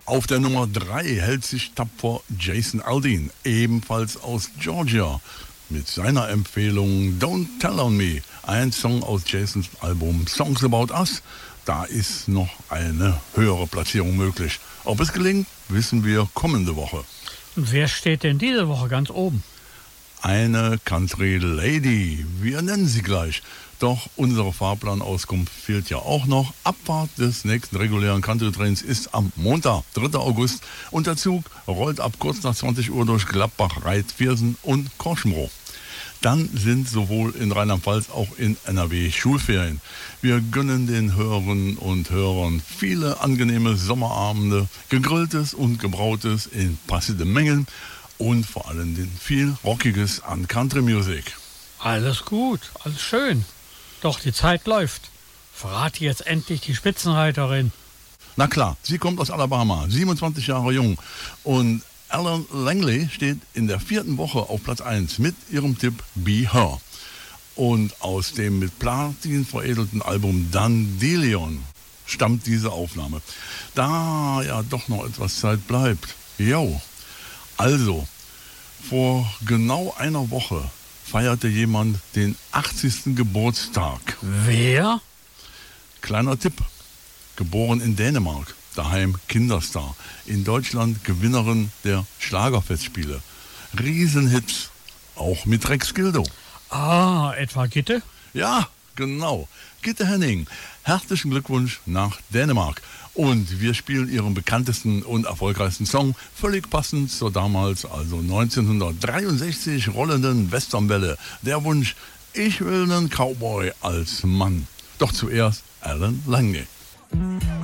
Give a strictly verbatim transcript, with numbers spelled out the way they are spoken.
Auf der Nummer drei hält sich tapfer Jason Aldean, ebenfalls aus Georgia, mit seiner Empfehlung Don't Tell on Me, ein Song aus Jasons Album Songs About Us. Da ist noch eine höhere Platzierung möglich. Ob es gelingt, wissen wir kommende Woche. Und wer steht denn diese Woche ganz oben? Eine Country Lady, wir nennen sie gleich. Doch unsere Fahrplanauskunft fehlt ja auch noch. Abfahrt des nächsten regulären Country-Trains ist am Montag, dritter August. Und der Zug rollt ab kurz nach zwanzig Uhr durch Gladbach, Reit, Viersen und Korschenbruch. Dann sind sowohl in Rheinland-Pfalz auch in N R W Schulferien. Wir gönnen den Hörerinnen und Hörern viele angenehme Sommerabende, gegrilltes und gebrautes in passenden Mengen und vor allem viel Rockiges an Country Music. Alles gut, alles schön. Doch die Zeit läuft. Verrate jetzt endlich die Spitzenreiterin. Na klar, sie kommt aus Alabama, siebenundzwanzig Jahre jung. Und Ellen Langley steht in der vierten Woche auf Platz eins mit ihrem Tipp Be Her. Und aus dem mit Platin veredelten Album Dandelion stammt diese Aufnahme. Da ja doch noch etwas Zeit bleibt. Jo. Also, vor genau einer Woche feierte jemand den achtzigsten Geburtstag. Wer? Kleiner Tipp. Geboren in Dänemark. Daheim Kinderstar. In Deutschland Gewinnerin der Schlagerfestspiele. Riesenhits. Auch mit Rex Gildo. Ah, etwa Gitte? Ja, genau. Gitte Henning. Herzlichen Glückwunsch nach Dänemark. Und wir spielen ihren bekanntesten und erfolgreichsten Song, völlig passend zur damals, also neunzehnhundertdreiundsechzig, rollenden Westernwelle. Der Wunsch, ich will einen Cowboy als Mann. Doch zuerst Ellen Langley.